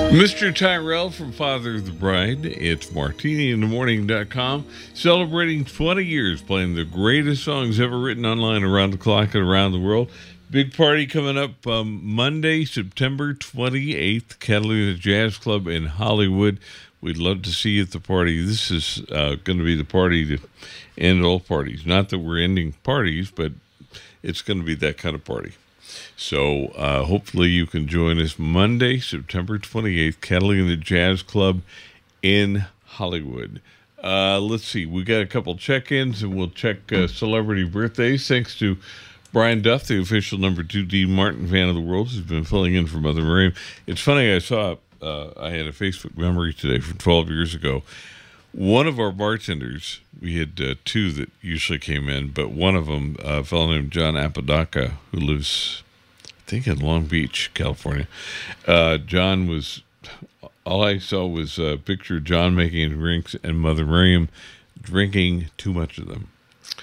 Mr. Tyrell from Father of the Bride. It's martiniinthemorning.com, celebrating 20 years playing the greatest songs ever written online around the clock and around the world. Big party coming up Monday, September 28th, Catalina Jazz Club in Hollywood. We'd love to see you at the party. This is going to be the party to end all parties. Not that we're ending parties, but it's going to be that kind of party. So hopefully you can join us Monday, September 28th, Catalina Jazz Club in Hollywood. Let's see. We got a couple check-ins, and we'll check celebrity birthdays. Thanks to Brian Duff, the official number 2 Dean Martin fan of the world, who's been filling in for Mother Miriam. It's funny, I saw, I had a Facebook memory today from 12 years ago. One of our bartenders, we had two that usually came in, but one of them, a fellow named John Apodaca, who lives, I think, in Long Beach, California. John was, all I saw was a picture of John making drinks and Mother Miriam drinking too much of them.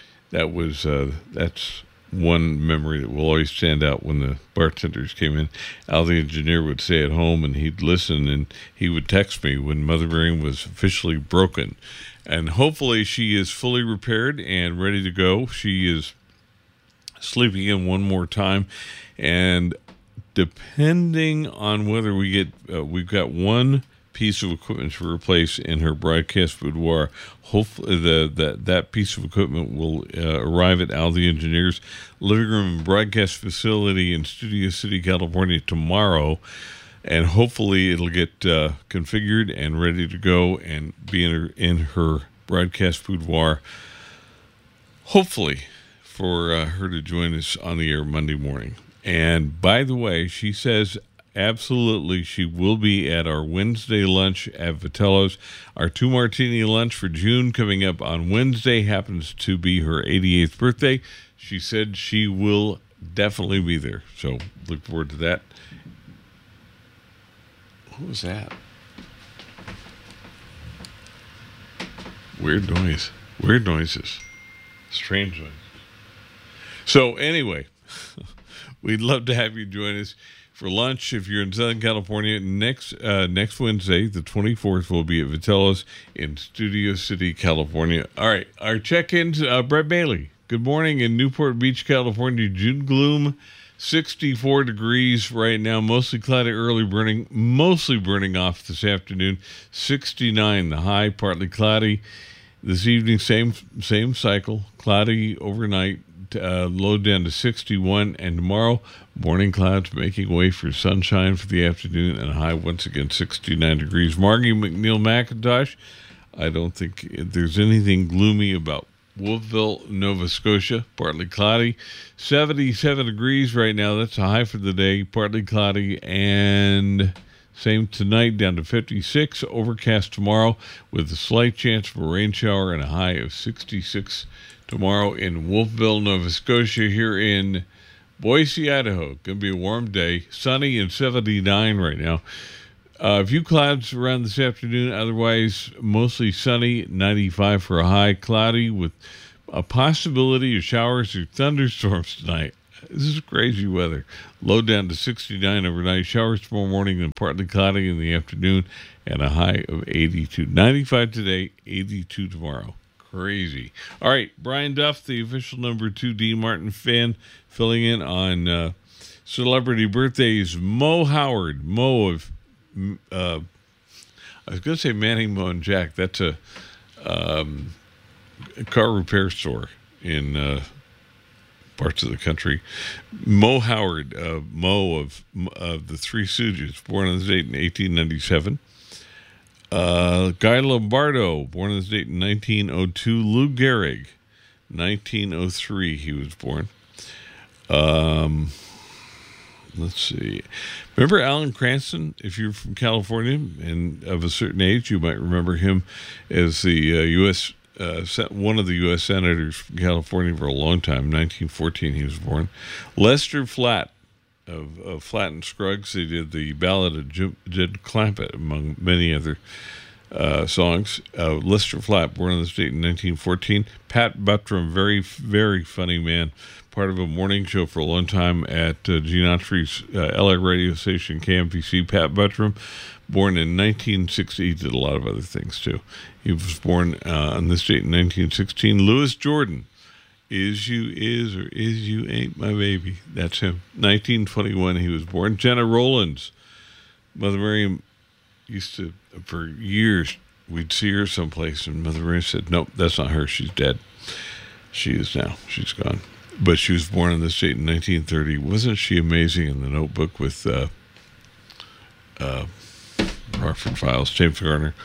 That's one memory that will always stand out when the bartenders came in. Al, the engineer, would stay at home and he'd listen, and he would text me when Mother Miriam was officially broken. And hopefully she is fully repaired and ready to go. She is sleeping in one more time, and depending on whether we get, we've got one piece of equipment to replace in her broadcast boudoir. Hopefully that piece of equipment will arrive at Al the Engineer's living room and broadcast facility in Studio City, California tomorrow, and hopefully it'll get configured and ready to go and be in her broadcast boudoir, hopefully for her to join us on the air Monday morning. And by the way, she says absolutely she will be at our Wednesday lunch at Vitello's. Our 2 Martini lunch for June coming up on Wednesday happens to be her 88th birthday. She said she will definitely be there, so look forward to that. What was that? Weird noise. Weird noises. Strange noises. So anyway, we'd love to have you join us for lunch if you're in Southern California. Next Wednesday, the 24th, we'll be at Vitello's in Studio City, California. All right, our check-ins, Brett Bailey. Good morning in Newport Beach, California. June gloom, 64 degrees right now, mostly cloudy, mostly burning off this afternoon. 69 the high, partly cloudy. This evening, same cycle, cloudy overnight. Low down to 61, and tomorrow morning clouds making way for sunshine for the afternoon, and high once again 69 degrees. Margie McNeil McIntosh, I don't think there's anything gloomy about Wolfville, Nova Scotia. Partly cloudy, 77 degrees right now. That's a high for the day. Partly cloudy, and same tonight, down to 56. Overcast tomorrow with a slight chance of a rain shower and a high of 66 tomorrow in Wolfville, Nova Scotia. Here in Boise, Idaho, going to be a warm day, sunny and 79 right now. A few clouds around this afternoon, otherwise mostly sunny, 95 for a high, cloudy with a possibility of showers or thunderstorms tonight. This is crazy weather. Low down to 69 overnight, showers tomorrow morning and partly cloudy in the afternoon, and a high of 82. 95 today, 82 tomorrow. Crazy. All right, Brian Duff, the official number 2 Dean Martin fan, filling in on celebrity birthdays. Mo Howard. Mo of, I was going to say Manning, Mo, and Jack. That's a car repair store in parts of the country. Mo Howard, Mo of the Three Stooges, born on this date in 1897. Guy Lombardo, born on this date in 1902. Lou Gehrig, 1903 he was born. Let's see. Remember Alan Cranston? If you're from California and of a certain age, you might remember him as the one of the U.S. senators from California for a long time. 1914 he was born. Lester Flatt of Flatt and Scruggs. They did the Ballad of Jed Clampett, among many other songs. Lester Flatt, born on this date in 1914. Pat Buttram, very, very funny man, part of a morning show for a long time at Gene Autry's LA radio station, KMPC. Pat Buttram, born in 1960. He did a lot of other things, too. He was born on this date in 1916. Louis Jordan, Is You Is or Is You Ain't My Baby. That's him. 1921 he was born. Jenna Rollins. Mother Miriam used to, for years, we'd see her someplace, and Mother Miriam said, nope, that's not her. She's dead. She is now. She's gone. But she was born on this date in 1930. Wasn't she amazing in The Notebook with Rockford Files, James Garner?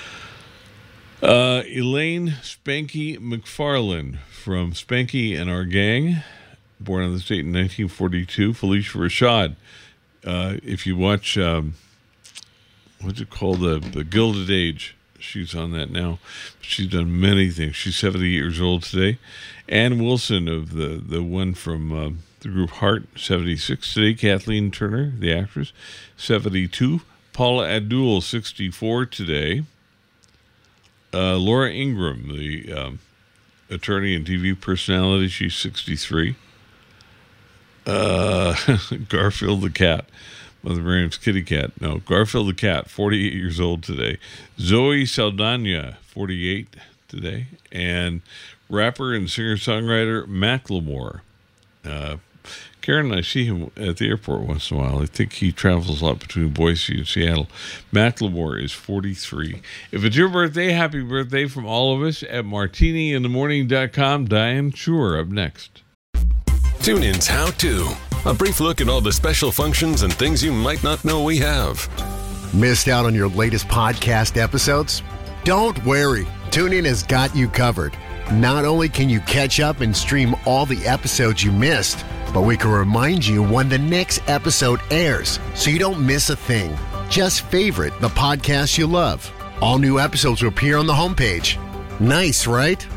Elaine Spanky McFarlane from Spanky and Our Gang, born on this date in 1942. Felicia Rashad. If you watch, what's it called, the Gilded Age, she's on that now. She's done many things. She's 70 years old today. Ann Wilson of the one from the group Heart, 76 today. Kathleen Turner, the actress, 72. Paula Abdul, 64 today. Laura Ingraham, the attorney and TV personality, she's 63. Garfield the cat, Mother Miriam's kitty cat. No, Garfield the cat, 48 years old today. Zoe Saldana, 48 today. And rapper and singer-songwriter Macklemore. Karen and I see him at the airport once in a while. I think he travels a lot between Boise and Seattle. Macklemore is 43. If it's your birthday, happy birthday from all of us at martiniinthemorning.com. Diane Shure up next. TuneIn's How To. A brief look at all the special functions and things you might not know we have. Missed out on your latest podcast episodes? Don't worry. TuneIn has got you covered. Not only can you catch up and stream all the episodes you missed, but we can remind you when the next episode airs so you don't miss a thing. Just favorite the podcast you love. All new episodes will appear on the homepage. Nice, right?